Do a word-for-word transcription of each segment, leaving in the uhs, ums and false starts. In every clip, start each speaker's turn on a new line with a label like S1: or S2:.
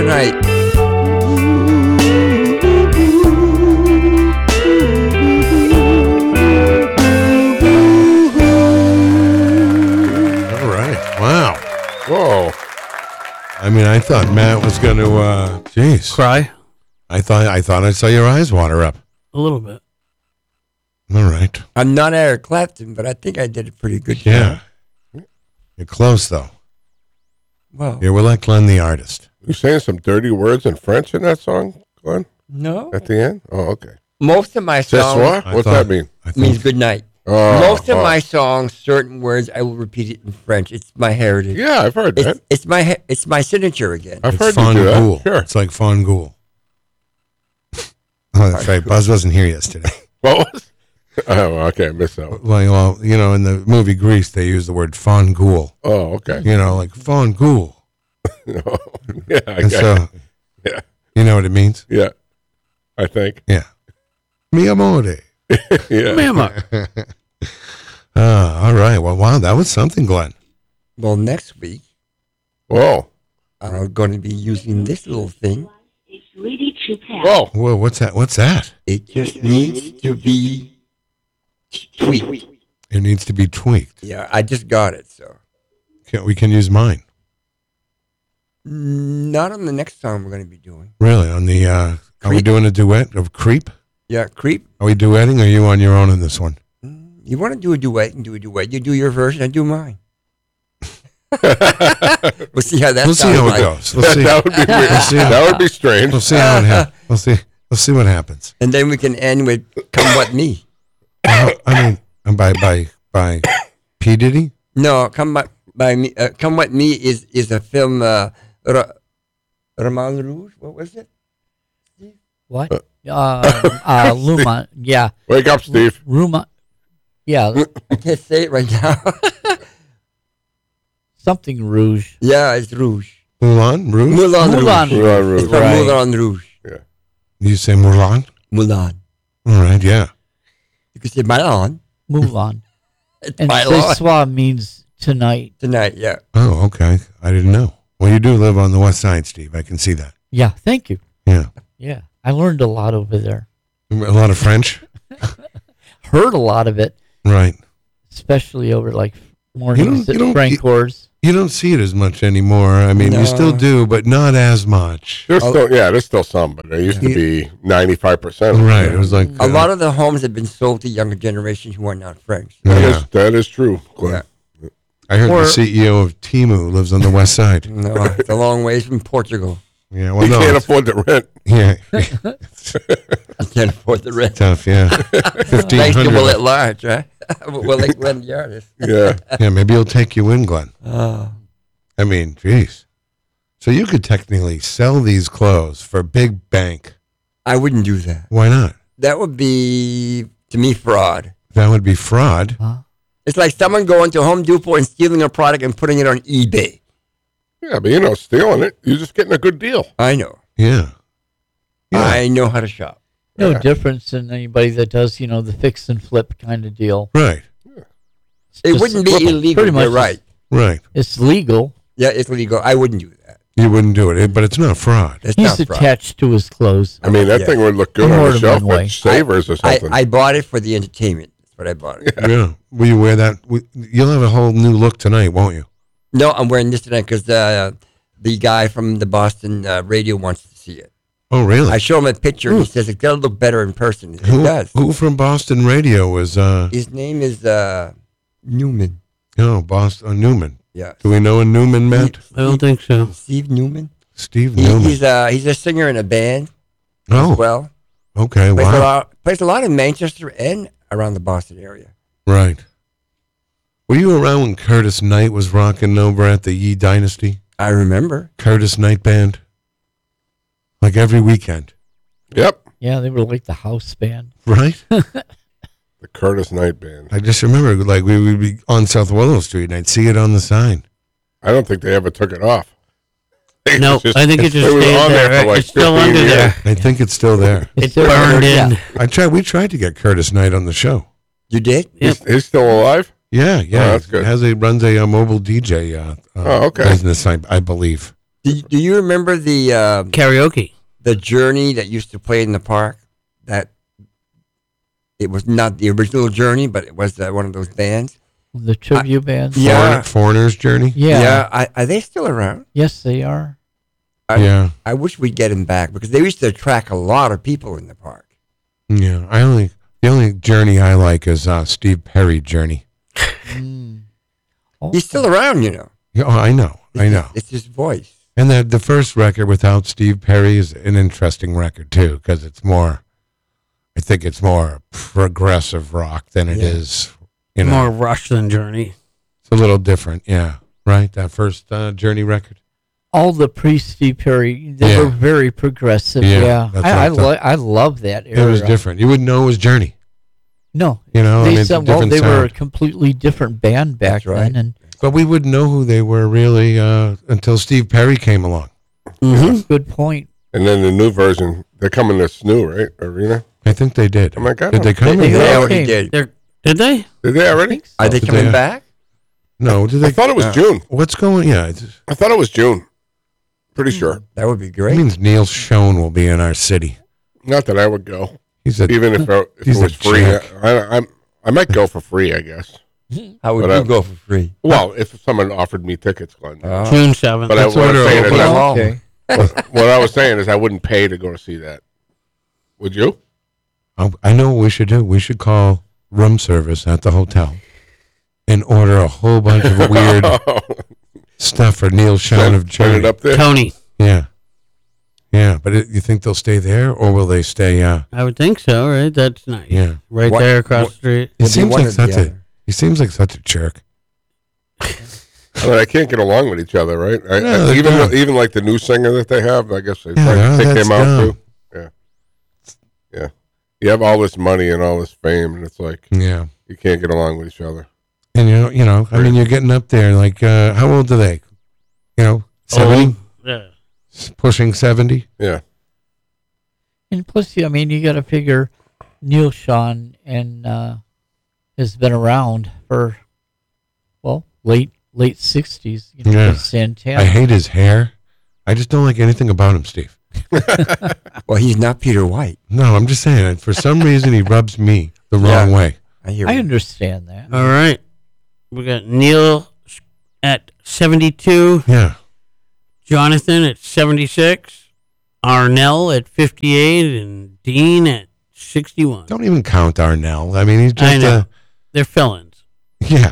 S1: Good night.
S2: All right. Wow.
S3: Whoa.
S2: I mean, I thought Matt was going to, uh, geez.
S4: Cry?
S2: I thought I thought I saw your eyes water up.
S4: A little bit.
S2: All right.
S1: I'm not Eric Clapton, but I think I did a pretty good job.
S2: Yeah. You're close, though.
S1: Well,
S2: Yeah, we're like Glenn the artist.
S3: You saying some dirty words in French in that song, Glenn?
S1: no.
S3: At the end? Oh, okay.
S1: Most of my
S3: Ce
S1: songs
S3: soir?
S2: I
S3: What's
S2: thought-
S3: that mean?
S2: I
S1: means
S2: think,
S1: good night.
S3: Oh,
S1: Most of
S3: oh.
S1: my songs, certain words, I will repeat it in French. It's my heritage.
S3: Yeah, I've heard that.
S1: It's, it's my he- it's my signature again.
S3: I've
S2: it's
S3: heard you do that.
S2: Fangool.
S3: Sure.
S2: It's like Fangool. Oh, that's right. Buzz wasn't here yesterday.
S3: What was? Oh, okay. I missed that one.
S2: Like, well, you know, in the movie Grease, they use the word Fangool.
S3: Oh, okay.
S2: You know, like Fangool.
S3: yeah, I
S2: And
S3: got
S2: so,
S3: it. Yeah.
S2: you know what it means?
S3: Yeah. I think.
S2: Yeah. Mi amore.
S3: Yeah.
S4: Mama.
S2: Ah, all right. Well, wow, that was something, Glenn.
S1: Well, next week
S3: Whoa.
S1: I'm going to be using this little thing.
S5: It's ready to pass.
S3: Whoa.
S2: Whoa, what's that? What's that?
S1: It just needs to be tweaked.
S2: It needs to be tweaked.
S1: Yeah, I just got it. So
S2: Can, we can use mine.
S1: not on the next song we're going to be doing.
S2: Really? On the, uh, are we
S1: Creep.
S2: doing a duet of Creep?
S1: Yeah, creep.
S2: Are we duetting or are you on your own in this one?
S1: You want to do a duet and do a duet. You do your version, I do mine. We'll see how that
S2: We'll see
S1: sounds
S2: how it
S1: like.
S2: goes. We'll see.
S3: That would be weird.
S2: We'll see how-
S3: That would be strange.
S2: We'll see how it happens. We'll see. We'll see what happens.
S1: And then we can end with Come What Me.
S2: Uh, I mean, uh, by by by P Diddy.
S1: No, Come What by Me. Uh, Come What Me is is a film. Uh, Ra- Roman Rouge. What was it?
S6: What? Uh, uh, Luma. Yeah.
S3: Wake up, Steve.
S6: Ruma. Yeah.
S1: I can't say it right now.
S6: Something Rouge.
S1: Yeah, it's Rouge.
S2: Moulin Rouge.
S1: Moulin,
S6: Moulin
S1: Rouge.
S3: Moulin
S1: It's
S3: Rouge.
S1: from
S6: Right.
S1: Moulin Rouge.
S2: You say Moulin?
S1: Moulin.
S2: All right. Yeah.
S1: You could say Milan.
S6: Mulan.
S1: It's
S6: And
S1: Milan.
S6: ce soir means tonight.
S1: Tonight, yeah.
S2: Oh, okay. I didn't know. Well, you do live on the west side, Steve. I can see that.
S6: Yeah. Thank you.
S2: Yeah.
S6: Yeah. I learned a lot over there.
S2: A lot of French.
S6: Heard a lot of it,
S2: Right.
S6: especially over like mornings
S2: You
S6: at
S2: don't- you don't-
S6: Francoeurs.
S2: You don't see it as much anymore. I mean,
S1: No.
S2: you still do, but not as much.
S3: There's still, yeah, there's still some, but there used to be ninety-five percent.
S2: Right. It was like
S1: A
S2: uh,
S1: lot of the homes have been sold to younger generations who are not French.
S3: That
S2: Yeah.
S3: is, that is true. Glenn.
S1: Yeah.
S2: I heard
S6: Or-
S2: the C E O of Temu lives on the west side.
S1: No, it's a long ways from Portugal.
S2: Yeah. Well,
S3: You
S2: no.
S3: can't
S2: it's-
S3: afford the rent.
S2: Yeah.
S1: I can't afford the rent.
S2: Tough. Yeah. Fifteen
S1: Thanks to Will
S2: hundred.
S1: at Large, right? Will at Glenn, the artist.
S3: Yeah.
S2: Yeah. Maybe he'll take you in, Glenn.
S1: Oh.
S2: I mean, geez. So you could technically sell these clothes for big bank.
S1: I wouldn't do that.
S2: Why not?
S1: That would be, to me, fraud.
S2: That would be fraud.
S6: Huh?
S1: It's like someone going to Home Depot and stealing a product and putting it on eBay.
S3: Yeah, but you're not stealing it. You're just getting a good deal.
S1: I know.
S2: Yeah. Yeah.
S1: I know how to shop.
S6: No
S3: Yeah.
S6: difference than anybody that does, you know, the fix and flip kind of deal.
S2: Right.
S6: It's
S1: It
S6: just-
S1: wouldn't be
S6: pretty
S1: illegal.
S6: much
S1: You're right.
S2: Right.
S6: It's legal.
S1: Yeah, it's legal. I wouldn't do that.
S2: You wouldn't do it, but it's not fraud.
S1: It's
S6: He's
S1: not fraud.
S6: attached to his clothes.
S3: I mean, that
S1: Yeah.
S3: thing would look good
S6: In
S3: on
S6: more
S3: the
S6: than
S3: shelf
S6: one way.
S3: with Savers or
S1: I,
S3: something.
S1: I bought it for the entertainment. That's what I bought it.
S2: Yeah. Will you wear that? Will- You'll have a whole new look tonight, won't you?
S1: No, I'm wearing this tonight because uh, the guy from the Boston uh, radio wants to see it.
S2: Oh, really?
S1: I show him a picture and he says it's got to look better in person. It
S2: who,
S1: does.
S2: who from Boston radio was, uh,
S1: His name is uh, Newman.
S2: no, Boston, uh, Newman.
S1: Yeah.
S2: Do we know a Newman, Matt?
S4: I don't think so.
S1: Steve Newman.
S2: Steve
S1: He,
S2: Newman.
S1: he's uh he's a singer in a band
S2: oh,
S1: as well.
S2: okay.
S1: Plays a
S2: Wow.
S1: lot plays a lot in Manchester and around the Boston area.
S2: Right. Were you around when Curtis Knight was rocking over at the Yee Dynasty?
S1: I remember.
S2: Curtis Knight Band? Like every weekend,
S3: Yep.
S6: Yeah, they were like the house band.
S2: right?
S3: The Curtis Knight Band.
S2: I just remember, like, we would be on South Willow Street, and I'd see it on the sign.
S3: I don't think they ever took it off. It
S4: No,
S3: was just-
S4: I think it just
S3: was
S4: stayed
S3: on
S4: there.
S3: there for like
S4: It's still
S3: fifteen
S4: under
S3: years.
S4: there.
S2: I think it's still there.
S4: It's
S6: There-
S4: burned
S6: yeah.
S4: in.
S2: I tried. We tried to get Curtis Knight on the show.
S1: You did?
S3: He's, he's still alive?
S2: Yeah, yeah.
S3: Oh, that's good.
S2: Has a runs a, uh mobile D J uh, uh,
S3: Oh, okay.
S2: business, I, I believe.
S1: Do, you- do you remember the uh,
S4: Karaoke.
S1: the Journey that used to play in the park? That it was not the original Journey, but it was uh, one of those bands.
S6: The tribute bands.
S1: Yeah.
S2: Foreign- Foreigner's Journey.
S6: Yeah.
S1: I, are they still around?
S6: Yes, they are.
S1: I,
S2: Yeah.
S1: I wish we'd get them back because they used to attract a lot of people in the park.
S2: Yeah. I only the only Journey I like is uh, Steve Perry Journey.
S6: Mm. Oh,
S1: He's still around, you know.
S2: Yeah, Oh, I know.
S1: It's
S2: I
S1: just-
S2: know.
S1: it's his voice.
S2: And the the first record without Steve Perry is an interesting record too, because it's more. I think it's more progressive rock than it
S1: Yeah.
S2: is. You know,
S4: More Rush than Journey.
S2: it's a little different. Yeah. Right. That first uh, Journey record.
S6: all the pre-Steve Perry, they
S2: Yeah.
S6: were very progressive.
S2: Yeah,
S6: Yeah,
S2: that's
S6: I
S2: what I
S6: I,
S2: thought.
S6: lo- I love that era.
S2: It was different. You wouldn't know it was Journey.
S6: No,
S2: You know, I
S6: they
S2: mean, it's a
S6: said, well,
S2: different
S6: they were a
S2: sound.
S6: completely different band back
S1: That's right.
S6: then, and
S2: But we wouldn't know who they were really uh, until Steve Perry came along.
S4: Mm-hmm.
S6: good point.
S3: And then the new version, they're coming this new, right? Arena.
S2: I think they did.
S3: Oh my God.
S2: Did they come?
S6: They-
S1: They
S6: they
S1: already
S6: came.
S1: did.
S4: They're, did they?
S3: Did they
S6: I
S3: already?
S6: think so.
S1: Are they
S2: Did
S1: coming
S2: they-
S1: back?
S2: No. Did
S3: I
S2: they?
S3: thought it was
S1: Uh,
S3: June.
S2: What's going? Yeah. It's,
S3: I thought it was June. Pretty sure.
S1: That would be
S2: it
S1: great.
S2: means Neil Schoen will be in our city.
S3: Not that I would go,
S2: He's a
S3: even if, it- if
S2: He's
S3: it
S2: a
S3: was free.
S2: jerk.
S3: I, I, I might go for free, I guess.
S1: How would
S3: But, uh,
S1: you go for free?
S3: Well, if someone offered me tickets, Glenn.
S1: Oh.
S4: June seventh.
S3: But I,
S2: Let's
S3: what,
S2: order
S3: I'm
S2: a
S3: saying is
S2: hotel.
S3: I,
S6: Okay.
S1: Okay.
S3: what I was saying is I wouldn't pay to go to see that. Would you?
S2: I I know what we should do. We should call room service at the hotel and order a whole bunch of weird stuff for Neil Schoen of
S3: Turn it
S2: Journey.
S3: up there.
S4: Tony.
S2: Yeah. Yeah, but it, you think they'll stay there or will they stay? Uh,
S4: I would think so, right? That's nice.
S2: yeah.
S4: Right
S1: What-
S4: there across
S1: what-
S4: the street.
S2: He
S1: It'd be
S2: seems
S1: one
S2: like
S1: or the
S2: such a
S1: other.
S2: he seems like such a jerk.
S3: I mean, I can't get along with each other, right? I,
S2: No,
S3: I,
S2: they're
S3: even
S2: dumb.
S3: even like the new singer that they have, I guess they
S2: Yeah,
S3: try
S2: no,
S3: to pick
S2: that's
S3: him out
S2: dumb.
S3: too. Yeah, yeah. You have all this money and all this fame, and it's like
S2: Yeah.
S3: you can't get along with each other.
S2: And you know, you know, I mean, you're getting up there. Like, uh, how old are they? You know, seventy,
S4: Oh, yeah.
S2: S- pushing seventy.
S3: Yeah,
S6: And plus, I mean, you got to figure Neil Sean and uh, has been around for well late late sixties. You know,
S2: Yeah.
S6: with Santana.
S2: I hate his hair. I just don't like anything about him, Steve.
S1: Well, he's not Peter White.
S2: No, I'm just saying. For some reason, he rubs me the wrong
S1: Yeah.
S2: way.
S1: I hear
S6: I
S1: you.
S6: understand that.
S4: All right. We got Neil at seventy-two,
S2: Yeah.
S4: Jonathan at seventy-six, Arnell at fifty-eight, and Dean at sixty-one.
S2: Don't even count Arnell. I mean, he's just
S4: I know.
S2: a
S4: They're fill-ins.
S2: yeah.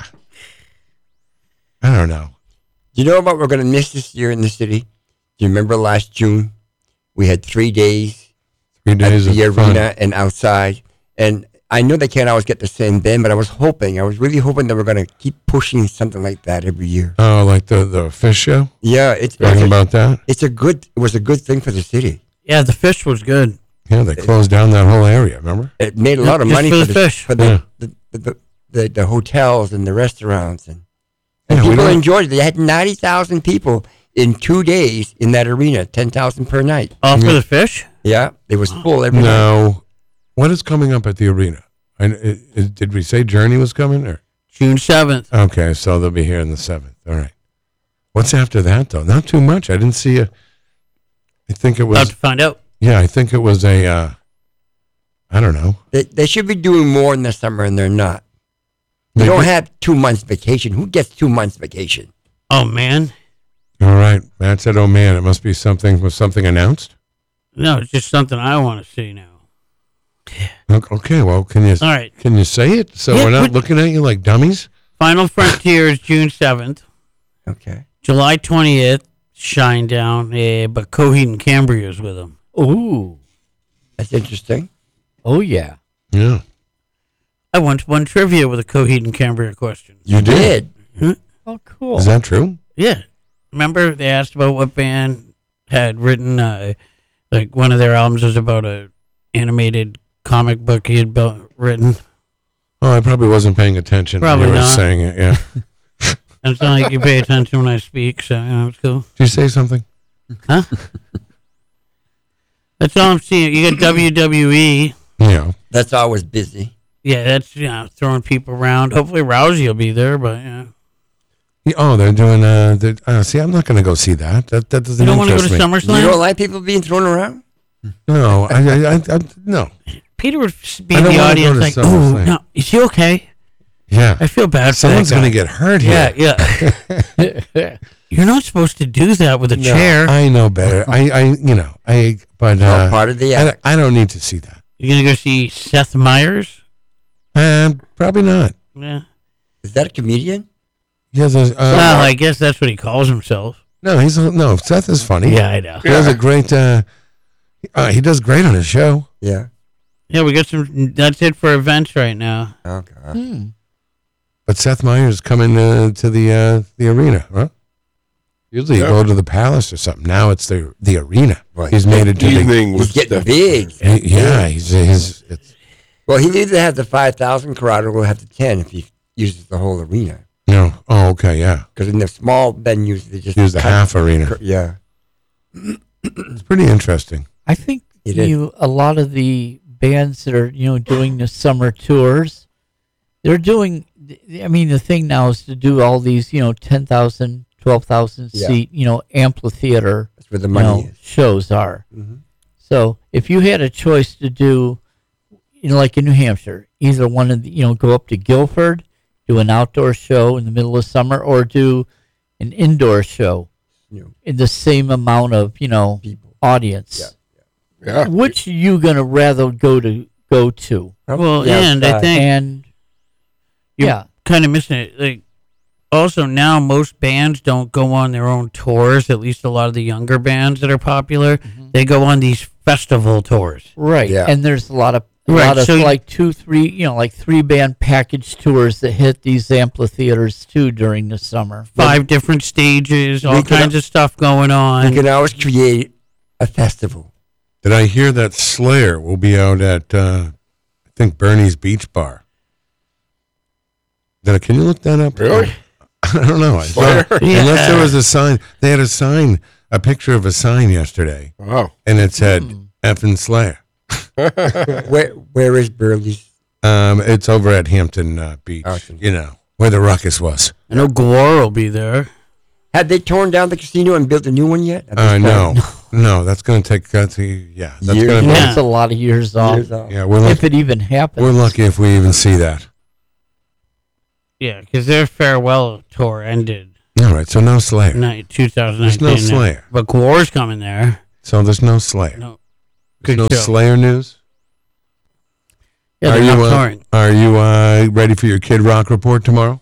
S2: I don't know.
S1: Do you know what we're going to miss this year in the city? Do you remember last June? We had three days
S2: Three
S1: at
S2: days
S1: the
S2: of fun.
S1: arena and outside. And I know they can't always get the same band, but I was hoping, I was really hoping that we're going to keep pushing something like that every year.
S2: Oh, like the the fish show.
S1: Yeah, it's, it's,
S2: Talking
S1: a,
S2: about that.
S1: it's a good, it was a good thing for the city.
S4: Yeah, the fish was good.
S2: Yeah, they closed down that whole area. Remember?
S1: It made a
S4: Yeah,
S1: lot of
S4: just
S1: money
S4: for
S1: for
S4: the
S1: the,
S4: fish.
S1: for the,
S2: Yeah.
S1: the, the, the, the, the hotels and the restaurants. And, and
S2: Yeah, we
S1: people
S2: don't-
S1: enjoyed it. They had ninety thousand people in two days in that arena, ten thousand per night.
S4: All for
S2: Yeah.
S4: the fish?
S1: Yeah, it was full every night.
S2: No. What is coming up at the arena? I, i- i- did we say Journey was coming? Or
S4: June seventh.
S2: okay, so they'll be here on the seventh. All right. What's after that though? Not too much. I didn't see a. I think it
S4: About
S2: was.
S4: to find out.
S2: Yeah, I think it was a. Uh, I don't know.
S1: They, they should be doing more in the summer, and they're not. They
S2: They
S1: don't
S2: do-
S1: have two months vacation. Who gets two months vacation?
S4: Oh, man.
S2: All right. Matt said, "Oh man, it must be something." Was something announced?
S4: No, it's just something I want to see now.
S2: O- Okay. Well, can you
S4: All right.
S2: can you say it so
S4: Yeah,
S2: we're not
S4: what-
S2: looking at you like dummies?
S4: Final Frontier is June seventh.
S1: Okay.
S4: July twentieth, Shine Down, eh, but Coheed and Cambria is with them.
S6: Ooh,
S1: That's interesting.
S6: oh yeah.
S2: Yeah.
S4: I once won trivia with a Coheed and Cambria question.
S2: You
S1: did.
S6: Oh, cool.
S2: Is that true?
S4: Yeah. Remember they asked about what band had written, uh, like one of their albums was about a animated comic book he had built, written.
S2: Oh, I probably wasn't paying attention
S4: Probably
S2: when you were
S4: not.
S2: saying it. Yeah.
S4: And it's not like you pay attention when I speak, so, you know, it's cool.
S2: Did you say something?
S4: Huh? That's all I'm seeing. You got W W E.
S2: Yeah.
S1: That's always busy.
S4: Yeah, that's, you know, throwing people around. Hopefully Rousey will be there, but, yeah.
S2: Yeah, oh, they're doing. Uh, they're, uh, see, I'm not going to go see that. That that doesn't
S4: You don't want to go
S2: interest
S4: to
S2: me.
S4: SummerSlam?
S1: You don't like people being thrown around?
S2: No, I, I, I, I, no.
S4: Peter would be
S2: I
S4: in
S2: don't
S4: the
S2: wanna go
S4: audience
S2: to
S4: like,
S2: SummerSlam.
S4: oh, no, is he okay?
S2: Yeah,
S4: I feel bad for
S2: someone's
S4: that guy.
S2: going to get hurt here.
S4: Yeah, yeah. You're not supposed to do that with a
S2: No,
S4: chair.
S2: I know better. I, I, you know, I, but
S1: All
S2: uh,
S1: part of the
S2: I,
S1: act.
S2: I don't need to see that.
S4: You're going to go see Seth Meyers?
S2: Um, probably not.
S4: Yeah.
S1: Is that a comedian?
S2: He has a, uh,
S4: Well, I guess that's what he calls himself.
S2: no, he's a, no. Seth is funny.
S4: Yeah, I know.
S2: he has a great. Uh, uh, he does great on his show.
S1: Yeah.
S4: Yeah, we got some. That's it for events right now.
S1: Oh, God.
S6: Hmm.
S2: But Seth Meyers coming uh, to the uh, the arena, huh? Usually
S3: Yeah.
S2: you go to the Palace or something. Now it's the the arena.
S1: Right.
S2: He's made it to the.
S3: Evening
S1: He's
S3: was
S1: getting
S3: the-
S1: big.
S2: He- yeah, he's he's. It's,
S1: Well, he either has the five thousand crowd or will have the ten if he uses the whole arena.
S2: no. Oh, okay, yeah.
S1: Because in the small venues, they just
S2: Use the
S1: cut-
S2: half arena.
S1: Yeah.
S2: It's pretty interesting.
S6: I think
S1: It is.
S6: you a lot of the bands that are you know doing the summer tours, they're doing. I mean, the thing now is to do all these you know ten thousand, twelve thousand
S1: Yeah.
S6: seat you know amphitheater
S1: That's where the
S6: you
S1: money
S6: know,
S1: is.
S6: shows are.
S1: Mhm.
S6: So if you had a choice to do, you know, like in New Hampshire, either one of the, you know go up to Guilford, do an outdoor show in the middle of summer, or do an indoor show
S1: You know,
S6: in the same amount of you know
S1: people.
S6: audience.
S1: Yeah.
S3: Yeah.
S6: Which you gonna rather go to go to?
S4: Well,
S1: Yeah,
S4: and I
S1: outside.
S4: think
S6: And
S4: you're
S6: yeah,
S4: kind of missing it. Like, also now most bands don't go on their own tours. At least a lot of the younger bands that are popular, they go on these festival tours.
S6: right.
S1: Yeah.
S6: And there's a lot of a
S4: Right,
S6: lot of
S4: so you-
S6: like two, three, you know, like three band package tours that hit these amphitheaters too during the summer.
S4: Five different stages, all
S1: We could-
S4: kinds of stuff going
S1: You
S4: on.
S1: can always create a festival.
S2: Did I hear that Slayer will be out at uh, I think Bernie's Beach Bar? Did I, can you look that up?
S3: Really?
S2: I don't know. I saw-
S3: Slayer?
S4: Yeah.
S2: Unless there was a sign, they had a sign, a picture of a sign yesterday,
S3: Wow.
S2: and it said "effing Slayer."
S1: Where Where is Burley's?
S2: Um, it's over at Hampton uh, Beach,
S1: Awesome.
S2: you know, where the ruckus was.
S4: I know Gore will be there.
S1: Had they torn down the casino and built a new one yet? At this
S2: Uh,
S1: point?
S2: no, no, that's going to take, uh, to, yeah, that's
S1: Years.
S2: going to
S6: You know,
S2: be,
S4: Yeah.
S6: it's a lot of years off,
S1: Years off.
S2: yeah, we're
S6: if
S2: lucky,
S6: it even happens.
S2: we're lucky if we even see that.
S4: Yeah, because their farewell tour ended
S2: All right, so no Slayer.
S4: in two thousand
S2: There's
S4: nineteen.
S2: no Slayer.
S4: But Gore's coming there.
S2: So there's no Slayer.
S4: No.
S2: There's
S4: Good
S2: no
S4: show.
S2: Slayer news.
S4: Yeah,
S2: are
S4: they're
S2: you
S4: not
S2: uh,
S4: touring.
S2: are you uh, ready for your Kid Rock report tomorrow?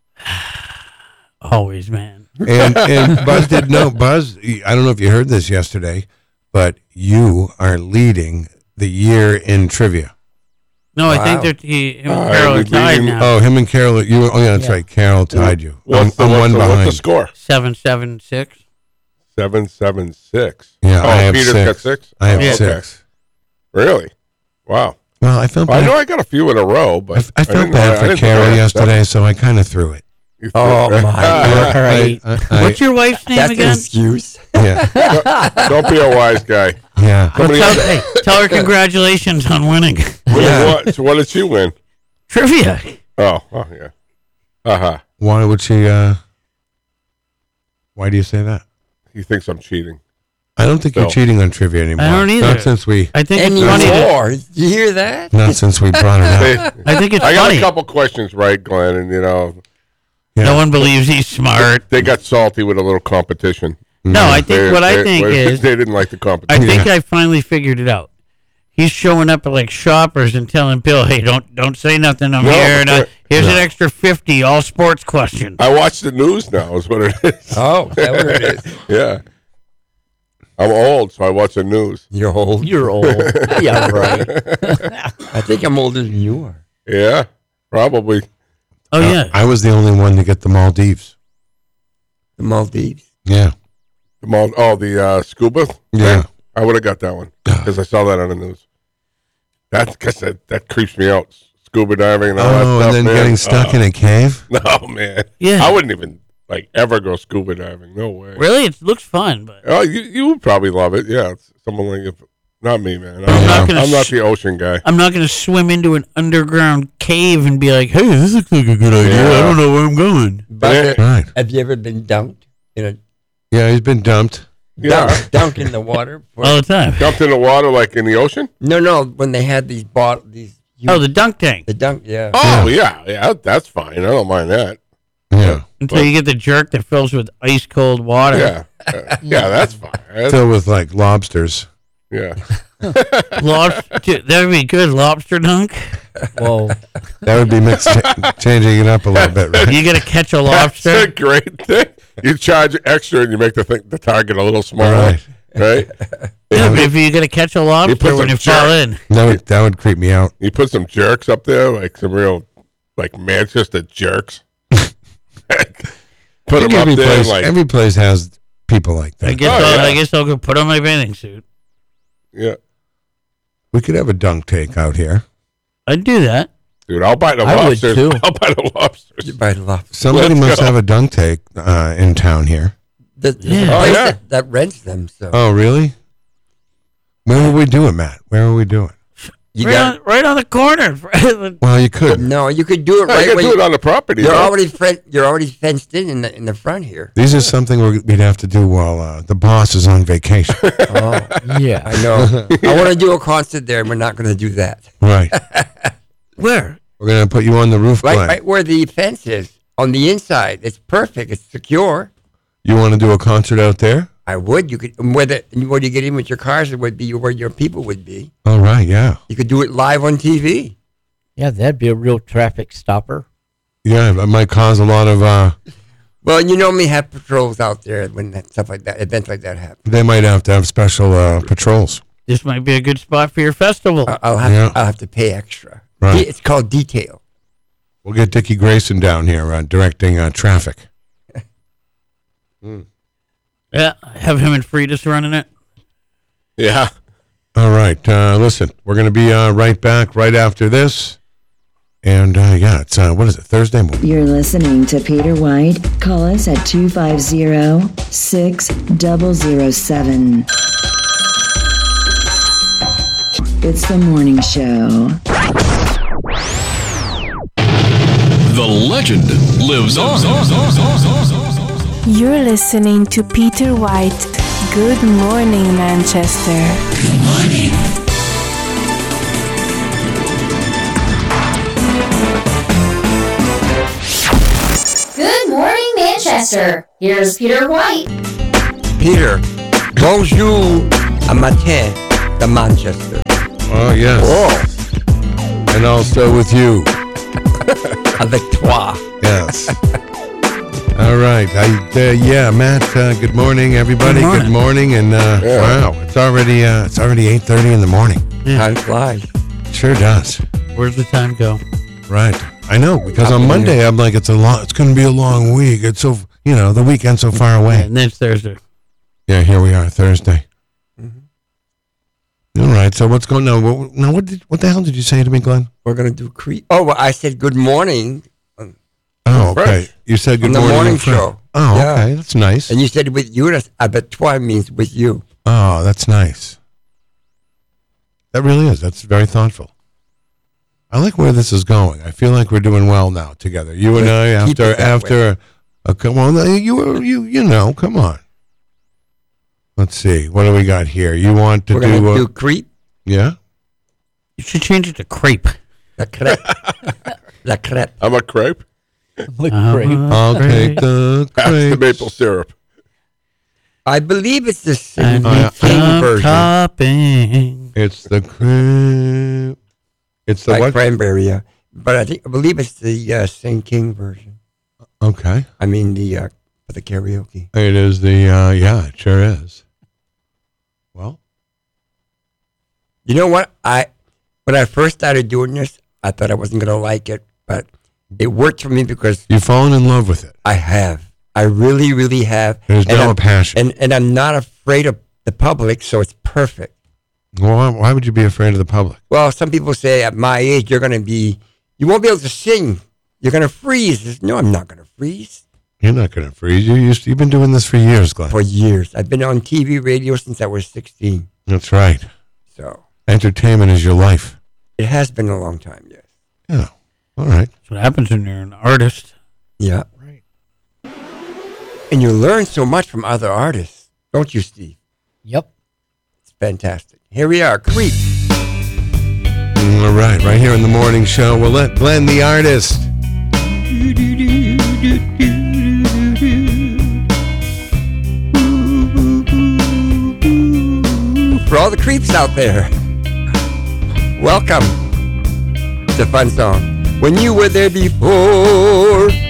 S4: Always, man.
S2: And and Buzz did know Buzz. I don't know if you heard this yesterday, but you are leading the year in trivia.
S4: No, I think
S1: Wow.
S4: that he, him and
S3: Uh,
S4: Carol are
S3: we
S4: tied
S3: beat him-
S4: now.
S2: Oh, him and Carol. You. Oh, yeah, that's
S6: Yeah.
S2: right. Carol tied you. I'm,
S3: What's the,
S2: I'm
S3: what's
S2: one
S3: the, what's the
S2: behind.
S3: score?
S4: Seven, seven, six.
S3: Seven, seven, six.
S2: Yeah,
S3: oh,
S2: I have
S3: Peter's
S2: six.
S3: got six.
S2: I have
S3: Oh, okay.
S2: six.
S3: Really? Wow.
S2: Well, I felt
S3: Well, I
S2: bad.
S3: know I got a few in a row,
S2: I,
S3: but
S2: I felt
S3: didn't know- I
S2: bad for
S3: didn't think I
S2: Carol
S3: had
S2: yesterday, so I kind of threw it.
S3: seven.
S1: Oh, my God.
S6: All right.
S2: I, I,
S4: What's your wife's name
S1: That's an
S4: again?
S1: excuse.
S2: yeah,
S3: Don't be a wise guy.
S2: yeah.
S3: How
S4: Well,
S3: many-
S4: tell, hey, tell her congratulations on winning.
S3: What,
S1: Yeah.
S3: what, so what did she win?
S4: Trivia.
S3: Oh, oh yeah. Uh-huh.
S2: Why would she? uh Why do you say that?
S3: He thinks I'm cheating.
S2: I don't think
S3: So-
S2: you're cheating on trivia anymore.
S4: I don't either.
S2: Not since we.
S4: I think
S1: And
S4: it's funny. that-
S1: more. Did you hear that?
S2: Not since we brought it up.
S3: They-
S4: I think it's
S3: I got
S4: funny.
S3: a couple questions right, Glenn, and you know
S2: Yeah.
S4: No one believes he's smart.
S3: they got salty with a little competition.
S4: No, I
S3: They-
S4: think what I
S3: they-
S4: think
S3: they-
S4: is,
S3: they didn't like the
S4: I
S3: competition.
S4: think I finally figured it out. He's showing up at like shoppers and telling Bill, "Hey, don't don't say nothing. I'm
S3: No,
S4: here. And I,
S3: but-
S4: here's an extra fifty, all sports questions."
S3: I watch the news now. Is what it is.
S1: Oh, is that what it is?
S3: Yeah. I'm old, so I watch the news.
S1: You're old.
S6: You're old. Yeah, right.
S1: I think I'm older than you are.
S3: Yeah, probably.
S4: Oh
S2: Uh,
S4: yeah,
S2: I was the only one to get the Maldives.
S1: The Maldives.
S2: Yeah.
S3: The Mal- oh, the uh, scuba.
S2: Yeah.
S3: thing? I would have got that one because I saw that on the news. That's because that, that creeps me out. Scuba diving and all that
S2: Oh,
S3: stuff.
S2: and then
S3: man.
S2: getting stuck
S3: Oh,
S2: in a cave.
S3: No, man.
S4: Yeah.
S3: I wouldn't even like ever go scuba diving. No way.
S4: really, it looks fun, but
S3: Oh, you you would probably love it. Yeah, it's someone like if Not me, man.
S4: I'm
S3: I'm,
S4: not
S3: not,
S4: gonna
S3: I'm not
S4: sh-
S3: the ocean guy.
S4: I'm not going to swim into an underground cave and be like, "Hey, this looks like a good idea.
S3: Yeah.
S4: I don't know where I'm going."
S1: But, uh,
S2: Right.
S1: have you ever been dunked in a
S2: Yeah, he's been dumped.
S3: Yeah.
S1: dunk, dunk in the water? For,
S4: All the time.
S3: Dumped in the water like in the ocean?
S1: no, no. When they had these bottle, these huge,
S4: Oh, the dunk tank.
S1: the dunk, yeah.
S3: Oh, yeah. Yeah, that's fine. I don't mind that.
S2: Yeah.
S4: Until you get the jerk that fills with ice cold water.
S3: Yeah. Uh, yeah, that's fine. That's-
S2: Filled with like lobsters.
S3: yeah.
S4: Lobster, that would be good. Lobster dunk.
S6: Whoa.
S2: That would be mixed, changing it up a little bit, right?
S4: You got to catch a
S3: That's a
S4: lobster.
S3: great thing. You charge extra and you make the thing, the target a little smaller.
S2: Right.
S3: Right?
S4: Yeah, but if you got to catch a lobster
S3: put
S4: when
S3: some
S4: you fall
S3: jerk-
S4: in.
S2: That would that would creep me out.
S3: You put some jerks up there, like some real, like Manchester jerks. Put them up
S2: every
S3: there,
S2: place,
S3: like,
S2: every place has people like that.
S4: I guess
S3: Oh,
S4: I'll,
S3: yeah.
S4: I guess I'll go put on my bathing suit.
S3: yeah.
S2: We could have a dunk take out here.
S4: I'd do that.
S3: Dude, I'll buy the
S6: I would
S3: lobsters.
S6: too.
S3: I'll buy the lobsters.
S1: You buy the lobster.
S2: Somebody
S3: Let's
S2: must
S3: go.
S2: have a dunk take uh, in town here.
S1: There's, there's
S4: Yeah.
S1: a
S3: Oh,
S1: place
S3: yeah.
S1: that, that rents them. So
S2: Oh, really? Where will we do it, Matt? Where will we do it?
S1: you
S4: right,
S1: got
S4: on, right on the corner.
S2: Well, you could.
S1: no. You could do it
S3: I
S1: right
S3: can
S1: where
S3: do
S1: you,
S3: it on the property.
S1: you're
S3: though.
S1: already fen- you're already fenced in in the in the front here.
S2: These are something we're, we'd have to do while uh, the boss is on vacation.
S1: Oh,
S6: Yeah.
S1: I know. I want to do a concert there, and we're not going to do that.
S2: Right.
S4: Where?
S2: We're going to put you on the roof,
S1: Right,
S2: Glenn.
S1: right where the fence is on the inside. It's perfect. It's secure.
S2: You want to do a concert out there?
S1: I would. You could. and Where the where you get in with your cars, it would be where your people would be.
S2: All right, yeah.
S1: You could do it live on T V.
S6: Yeah, that'd be a real traffic stopper.
S2: Yeah, that might cause a lot of, uh,
S1: Well, you know me have patrols out there when that stuff like that, events like that happen.
S2: they might have to have special uh, patrols.
S4: This might be a good spot for your festival.
S1: I- I'll have
S2: Yeah.
S1: I'll have to pay extra.
S2: Right.
S1: De- It's called detail.
S2: We'll get Dickie Grayson down here uh, directing uh, traffic.
S4: Yeah, have him and Fridas running it.
S3: Yeah.
S2: All right. Uh, listen, we're going to be uh, right back right after this. And uh, yeah, it's, uh, what is it, Thursday morning?
S7: You're listening to Peter White. Call us at two five zero, six zero zero seven. It's the morning show.
S8: The legend lives on.
S9: You're listening to Peter White. Good morning, Manchester. Good morning.
S10: Good morning, Manchester. Here's Peter White.
S1: Peter, bonjour, a matin, de Manchester.
S2: Oh, yes.
S1: Oh,
S2: And also with you.
S1: avec toi.
S2: Yes. All right. I, uh, yeah, Matt, uh, good morning, everybody.
S4: Good morning.
S2: Good morning. And uh,
S3: Yeah.
S2: wow, it's already uh, it's already eight thirty in the morning.
S1: Time flies.
S2: Sure does.
S4: Where's the time go?
S2: Right. I know, because on Monday, I'm like, it's a long, it's going to be a long week. It's so, you know, the weekend's so far away.
S4: And then it's Thursday.
S2: Yeah, here we are, Thursday. All right. So what's going on? What, now, what did what the hell did you say to me, Glenn?
S1: We're gonna do Crete. Oh, well, I said good morning,
S2: Oh,
S3: Fresh.
S2: okay. You said good
S1: On the
S2: morning.
S1: morning
S2: and Fred.
S1: show.
S2: Oh,
S1: Yeah.
S2: okay. That's nice.
S1: and you said with you. That's, I bet toi means with you.
S2: Oh, that's nice. That really is. That's very thoughtful. I like where this is going. I feel like we're doing well now together. You and
S1: Good.
S2: I
S1: Keep
S2: after
S1: it that
S2: after a come on you were you you know, come on. Let's see. What do we got here? You want to
S1: We're
S2: do,
S1: gonna
S2: uh,
S1: do Crete,
S2: yeah?
S4: You should change it to crepe.
S1: la crêpe, la crêpe.
S3: I'm a crepe.
S6: Look
S4: Uh-huh.
S6: great.
S2: I'll take the
S3: Pass the
S2: crepes.
S3: maple syrup.
S1: I believe it's the
S4: And
S1: King
S2: Oh, yeah.
S1: King
S4: I'm
S1: version,
S4: topping.
S2: It's the crepe. It's the
S1: like
S2: what?
S1: cranberry. Yeah. But I think I believe it's the uh, Saint King version.
S2: Okay.
S1: I mean the uh, for the karaoke.
S2: It is the uh yeah, it sure is. Well,
S1: You know what? I when I first started doing this, I thought I wasn't gonna like it, but it worked for me because
S2: you've fallen in love with it.
S1: I have. I really, really have.
S2: There's
S1: And
S2: now
S1: I'm-
S2: a passion.
S1: And and I'm not afraid of the public, so it's perfect.
S2: Well, why, why would you be afraid of the public?
S1: Well, some people say at my age you're gonna be, you won't be able to sing. You're gonna freeze. It's, no, I'm not gonna freeze.
S2: You're not going to freeze. You used to, you've been doing this for years, Glenn.
S1: For years, I've been on T V, radio since I was sixteen.
S2: That's right.
S1: So
S2: entertainment is your life.
S1: it has been a long time, yes.
S2: Yeah. All right.
S4: That's what happens when you're an artist.
S1: Yeah.
S2: Right.
S1: And you learn so much from other artists, don't you, Steve?
S6: Yep.
S1: It's fantastic. Here we are, Creep.
S2: All right. Right here in the morning show, we'll let Glenn, the artist.
S1: For all the creeps out there, welcome. It's a fun song. When you were there before.